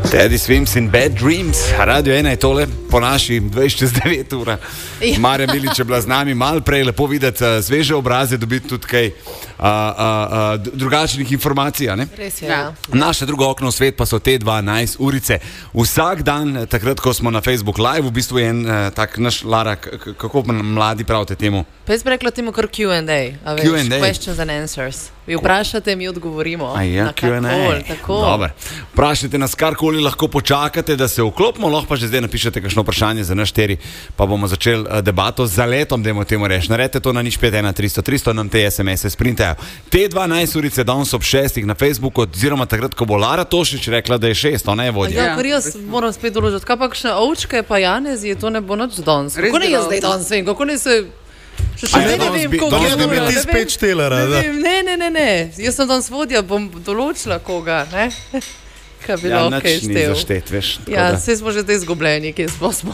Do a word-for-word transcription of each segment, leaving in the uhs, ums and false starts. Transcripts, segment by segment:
Daddy Swims in Bad Dreams. Radio ena je tole, po naši dvajset čez devet ura. Marja Milič je bila z nami, malo prej, lepo videti uh, sveže obraze, dobiti tudi kaj uh, uh, uh, drugačnih informacij. Res je. Ja. Naše drugo okno v svet pa so te dvanajst urice. Vsak dan, takrat, ko smo na Facebook Live, v bistvu je en uh, tak naš Lara, k- kako mladi pravite temu? Pa jaz bi rekla temu kar Q and A, a veš, Q and A. questions and answers. Vi vprašate, mi odgovorimo. A ja, na Q and A. karkoli, tako. Dobar. Vprašajte nas karkoli, lahko počakate, da se vklopimo, lahko pa že zdaj napišete kakšno vprašanje za naš štiri, pa bomo začeli uh, debato z zaletom, dajmo temu reči. Naredite to na nič pet ena tristo tristo, nam te es em ese sprintajo. Te dvanajst urice danes ob šestih na Facebooku, oziroma takrat, ko bo Lara Tošič rekla, da je šest, ona je vodja. Ja, ker jaz moram spet doložiti, kaj pa kakšne ovčke, pa Janezi, to ne bo nič danes. Kako ne jaz zdaj danes vem, kako ne se... Še še A ja, ne danes vem, bi- koga danes bi ura, bil ne ti vem. spet štelera, Ne da. vem, Ne, ne, ne, ne, jaz sem danes vodja, bom določila koga, ne? Kaj bi Ja, lahko nič ni štel. zaštet, veš. tako Ja, da. vse smo že zdaj izgubljeni, kje smo smo.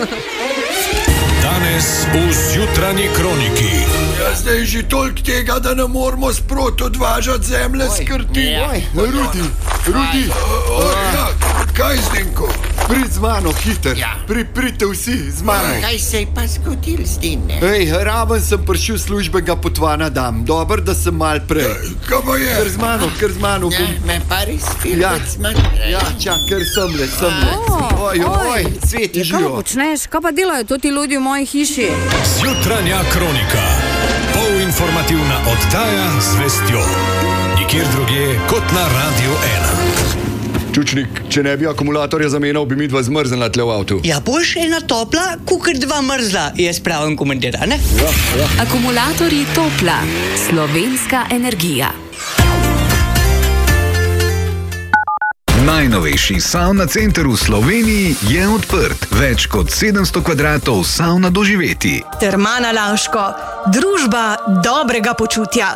Danes v Zjutranji kroniki. Ja, zdaj je že toliko tega, da ne moramo sproti odvažati zemlje s krti. Rudi, Rudi, O, ja, kaj Zdenko? prid z mano, hiter. Ja. Pri, pridite vsi z mano. Kaj se je pa zgodil s tem? ne? Ej, raven sem prišel službenega potvana dam. Dober, da sem mal prej. Kaj pa je? Ker z mano, ker z mano. Ja, bom- me pa res Ja, filmec manj. ja, čak, ker sem le, sem le. Oj, oj, sveti Kaj živo. počneš? Kaj pa delajo to ti ljudje v moji hiši? Zjutranja kronika. Polinformativna oddaja z vestjo. Nikjer drugje kot na Radio ena. Čučnik, če ne bi akumulatorja zamenjal, bi mi dva zmrznila tle v avtu. Ja, boš ena topla, kukar dva mrzla, jaz pravim komentar, ne? Akumulatorji Topla, slovenska energija. Najnovejši savna center v Sloveniji je odprt. Več kot sedemsto kvadratov savna doživeti. Termana Laško, družba dobrega počutja.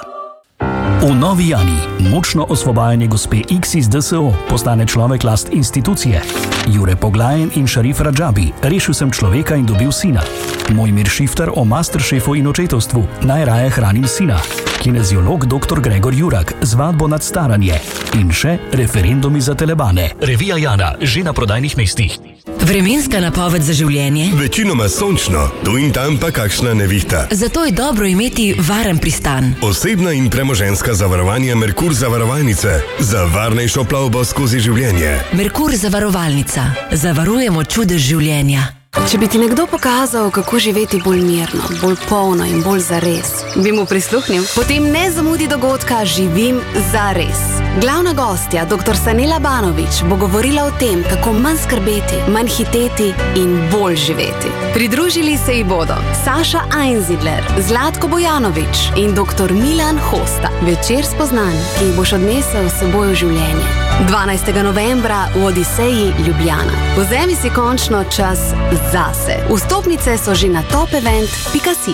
V Novi Jani močno osvobajanje gospe X iz D S O postane človek last institucije. Jure Poglajen in Šarif Radžabi, rešil sem človeka in dobil sina. Mojmir Šifter o masteršefu in očetovstvu, najraje hranim sina. Kineziolog doktor Gregor Jurak, zvadbo nad staranje. In še referendumi za telebane. Revija Jana, že na prodajnih mestih. Vremenska napoved za življenje. Večinoma sončno, tu in tam pa kakšna nevihta. Zato je dobro imeti varen pristan. Osebna in premoženjska zavarovanja Merkur zavarovalnice za varnejšo plavbo skozi življenje. Merkur zavarovalnica. Zavarujemo čudež življenja. Če bi ti nekdo pokazal, kako živeti bolj mirno, bolj polno in bolj zares, bi mu prisluhnil? Potem ne zamudi dogodka Živim zares. Glavna gostja, doktor Sanela Banović, bo govorila o tem, kako manj skrbeti, manj hiteti in bolj živeti. Pridružili se ji bodo Saša Einzidler, Zlatko Bojanović in doktor Milan Hosta. Večer spoznanj, ki jih boš odnesel s seboj v življenje. dvanajstega novembra v Odiseji Ljubljana. Vzemi si končno čas zase. Vstopnice so že na topevent pika si.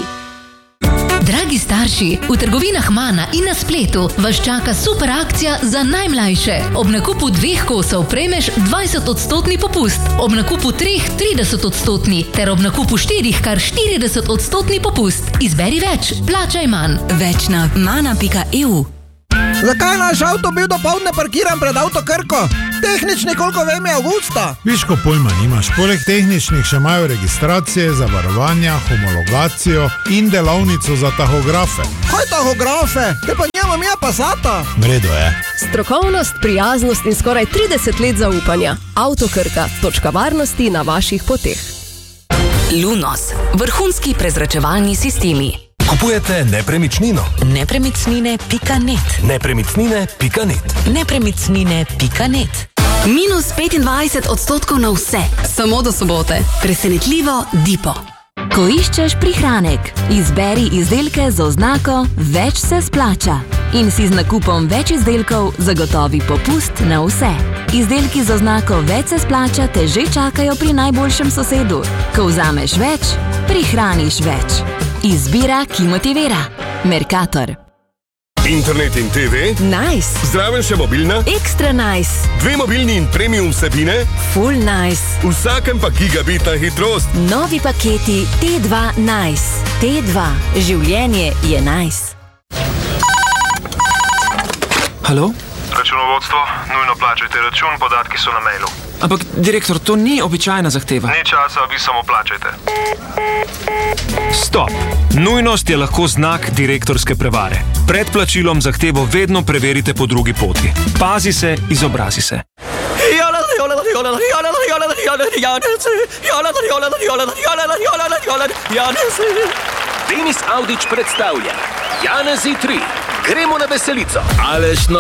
Dragi starši, v trgovinah Mana in na spletu vas čaka super akcija za najmlajše. Ob nakupu dveh kosov prejmeš dvajset odstotni popust, ob nakupu treh trideset odstotni, ter ob nakupu štirih kar štirideset odstotni popust. Izberi več, plačaj manj. Več na mana pika e u. Zakaj naš avto bil dopoldne parkiran pred avto Krko? Tehnični, koliko vem, je avgusta. Viš, ko pojma nimaš. Poleg tehničnih še imajo registracije, zavarovanja, homologacijo in delavnico za tahografe. Kaj tahografe? Te pa njemam ja Passata. Vredo je. Strokovnost, prijaznost in skoraj trideset let zaupanja. Avto Krka, točka varnosti na vaših poteh. Lunos, vrhunski prezračevalni sistemi. Kupujete nepremičnino? Nepremičnine pika net. Nepremičnine pika net. Nepremičnine pika net. Minus petindvajset odstotkov na vse, samo do sobote. Presenetljivo Dipo. Ko iščeš prihranek, izberi izdelke z oznako Več se splača in si z nakupom več izdelkov zagotovi popust na vse. Izdelki z oznako Več se splača te že čakajo pri najboljšem sosedu. Ko vzameš več, prihraniš več. Izbira, ki motivira. Mercator. Internet in te ve? Nice. Zraven še mobilna? Ekstra nice. Dve mobilni in premium vsebine? Full nice. Vsakem pa gigabitna hitrost. Novi paketi T dva Nice. T dva. Življenje je nice. Halo? Računovodstvo, nujno plačajte račun, podatki so na mailu. Ampak, direktor, to ni običajna zahteva. Ni časa, vi samo plačajte. Stop! Nujnost je lahko znak direktorske prevare. Pred plačilom zahtevo vedno preverite po drugi poti. Pazi se, izobrazi se. Denis Avdić predstavlja Janezi tri. Gremo na veselico. Aleš